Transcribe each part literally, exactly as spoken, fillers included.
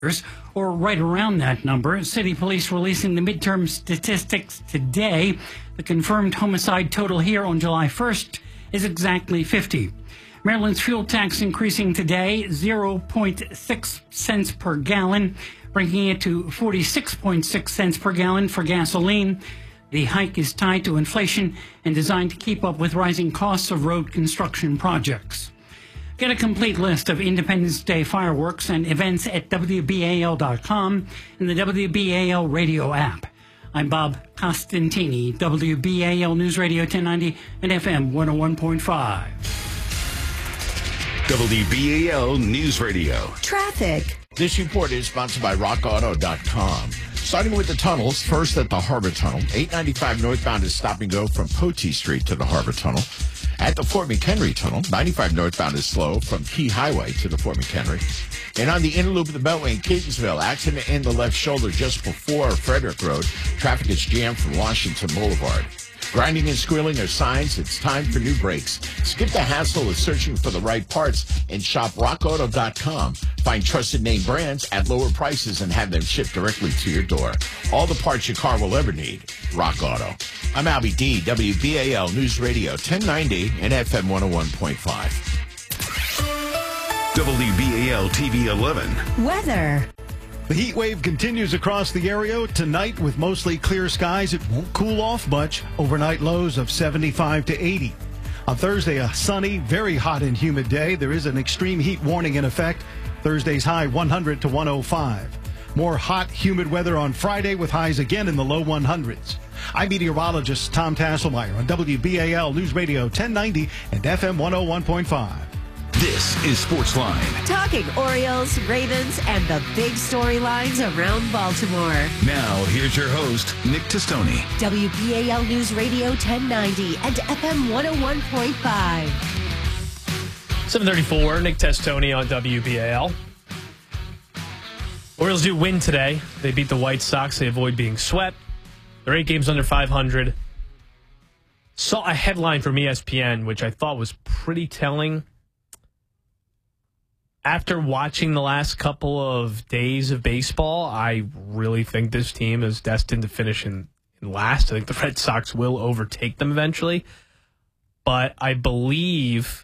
or right around that number. City police releasing the midterm statistics today. The confirmed homicide total here on July first is exactly fifty. Maryland's fuel tax increasing today zero point six cents per gallon, bringing it to forty-six point six cents per gallon for gasoline. The hike is tied to inflation and designed to keep up with rising costs of road construction projects. Get a complete list of Independence Day fireworks and events at W B A L dot com and the W B A L radio app. I'm Bob Costantini, W B A L News Radio ten ninety and F M one oh one point five. W B A L News Radio. Traffic. This report is sponsored by rock auto dot com. Starting with the tunnels, first at the Harbor Tunnel. eight ninety-five northbound is stop and go from Potee Street to the Harbor Tunnel. At the Fort McHenry Tunnel, ninety-five northbound is slow from Key Highway to the Fort McHenry. And on the inner loop of the Beltway in Catonsville, accident in the left shoulder just before Frederick Road. Traffic is jammed from Washington Boulevard. Grinding and squealing are signs it's time for new brakes. Skip the hassle of searching for the right parts and shop rock auto dot com. Find trusted name brands at lower prices and have them shipped directly to your door. All the parts your car will ever need. Rock Auto. I'm Albie D, W B A L News Radio ten ninety and F M one oh one point five. W B A L T V eleven. Weather. The heat wave continues across the area tonight with mostly clear skies. It won't cool off much. Overnight lows of seventy-five to eighty. On Thursday, a sunny, very hot and humid day. There is an extreme heat warning in effect. Thursday's high one hundred to one oh five. More hot, humid weather on Friday with highs again in the low one hundreds. I'm meteorologist Tom Tasselmeyer on W B A L News Radio ten ninety and F M one oh one point five. This is Sportsline. Talking Orioles, Ravens, and the big storylines around Baltimore. Now, here's your host, Nick Testoni. W B A L News Radio ten ninety and F M one oh one point five. seven thirty-four, Nick Testoni on W B A L. Orioles do win today. They beat the White Sox. They avoid being swept. They're eight games under five hundred. Saw a headline from E S P N, which I thought was pretty telling. After watching the last couple of days of baseball, I really think this team is destined to finish in, in last. I think the Red Sox will overtake them eventually. But I believe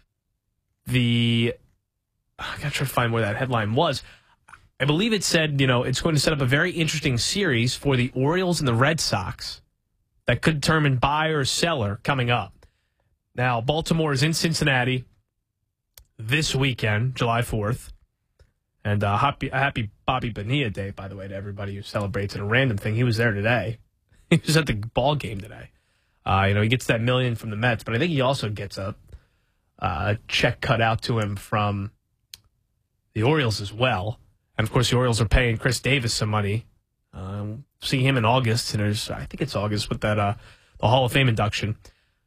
the... I got to try to find where that headline was. I believe it said, you know, it's going to set up a very interesting series for the Orioles and the Red Sox that could determine buyer or seller coming up. Now, Baltimore is in Cincinnati this weekend, July fourth. And uh, happy, happy Bobby Bonilla Day, by the way, to everybody who celebrates it. A random thing. He was there today. He was at the ball game today. Uh, you know, he gets that million from the Mets, but I think he also gets a, uh, a check cut out to him from the Orioles as well. And, of course, the Orioles are paying Chris Davis some money. Uh, see him in August. And there's, I think it's August with that uh, the Hall of Fame induction.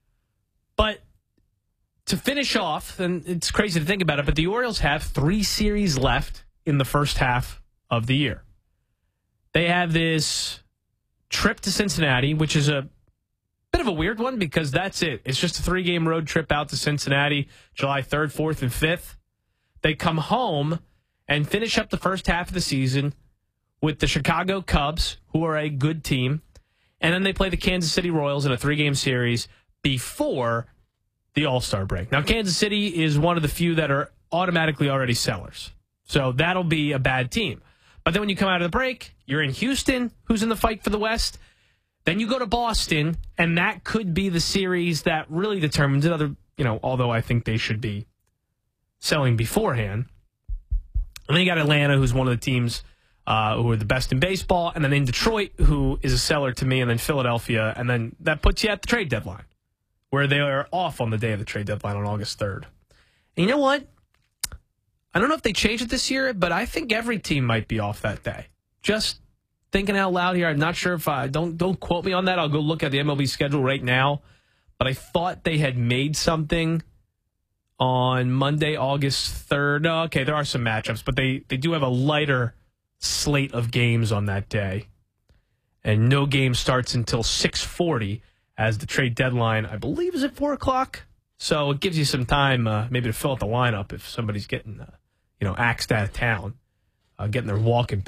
But to finish off, and it's crazy to think about it, but the Orioles have three series left in the first half of the year. They have this trip to Cincinnati, which is a bit of a weird one because that's it. It's just a three-game road trip out to Cincinnati, July third, fourth, and fifth. They come home and finish up the first half of the season with the Chicago Cubs, who are a good team, and then they play the Kansas City Royals in a three-game series before the All-Star break. Now, Kansas City is one of the few that are automatically already sellers. So that'll be a bad team. But then when you come out of the break, you're in Houston, who's in the fight for the West. Then you go to Boston, and that could be the series that really determines another, you know, although I think they should be selling beforehand. And then you got Atlanta, who's one of the teams uh, who are the best in baseball. And then in Detroit, who is a seller to me. And then Philadelphia. And then that puts you at the trade deadline, where they are off on the day of the trade deadline on August third. And you know what? I don't know if they changed it this year, but I think every team might be off that day. Just thinking out loud here. I'm not sure if I... Don't, don't quote me on that. I'll go look at the M L B schedule right now. But I thought they had made something on Monday, August third. No, okay, there are some matchups, but they, they do have a lighter slate of games on that day. And no game starts until six forty. As the trade deadline, I believe, is at four o'clock. So it gives you some time uh, maybe to fill out the lineup if somebody's getting, uh, you know, axed out of town. uh, getting their walking